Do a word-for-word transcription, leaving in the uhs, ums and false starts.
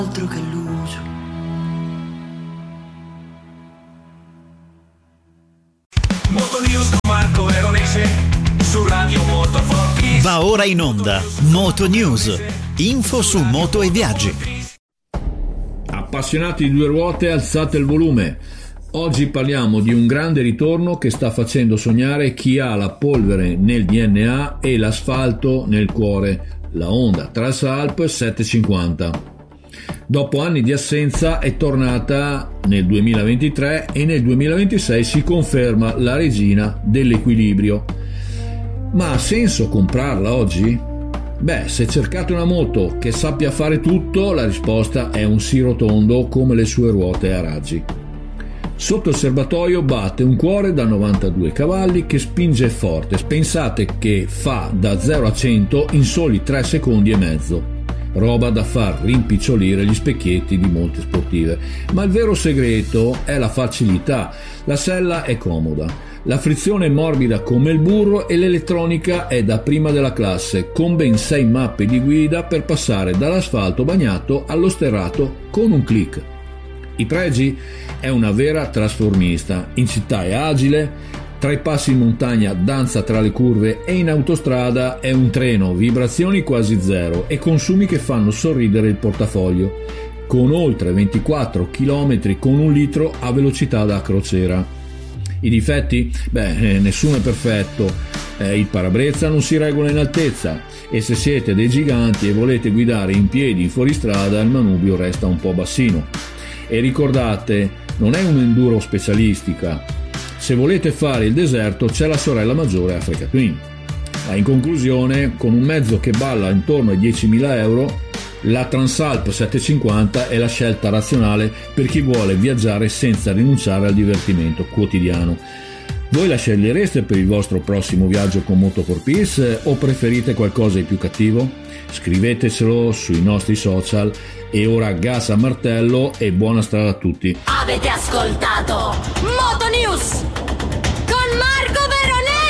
altro che luce. Moto News con Marco Veronese su Radio Moto Focus. Va ora in onda Moto News, info su moto e viaggi. Appassionati di due ruote, alzate il volume. Oggi parliamo di un grande ritorno che sta facendo sognare chi ha la polvere nel D N A e l'asfalto nel cuore, la Honda Transalp settecentocinquanta. Dopo anni di assenza è tornata nel duemilaventitré e nel duemilaventisei si conferma la regina dell'equilibrio. Ma ha senso comprarla oggi? Beh, se cercate una moto che sappia fare tutto, la risposta è un sì rotondo come le sue ruote a raggi. Sotto il serbatoio batte un cuore da novantadue cavalli che spinge forte. Pensate che fa da zero a cento in soli tre secondi e mezzo. Roba da far rimpicciolire gli specchietti di molte sportive. Ma il vero segreto è la facilità. La sella è comoda, la frizione è morbida come il burro e l'elettronica è da prima della classe, con ben sei mappe di guida per passare dall'asfalto bagnato allo sterrato con un click. I pregi? È una vera trasformista. In città è agile, tra i passi in montagna danza tra le curve e in autostrada è un treno, vibrazioni quasi zero e consumi che fanno sorridere il portafoglio, con oltre ventiquattro chilometri con un litro a velocità da crociera. I difetti? Beh, nessuno è perfetto. Eh, il parabrezza non si regola in altezza e se siete dei giganti e volete guidare in piedi in fuoristrada il manubrio resta un po' bassino. E ricordate, non è un'enduro specialistica. Se volete fare il deserto c'è la sorella maggiore Africa Twin. Ma in conclusione, con un mezzo che balla intorno ai diecimila euro, la Transalp settecentocinquanta è la scelta razionale per chi vuole viaggiare senza rinunciare al divertimento quotidiano. Voi la scegliereste per il vostro prossimo viaggio con Moto for Peace o preferite qualcosa di più cattivo? Scrivetecelo sui nostri social. E ora gas a martello e buona strada a tutti. Avete ascoltato Moto News con Marco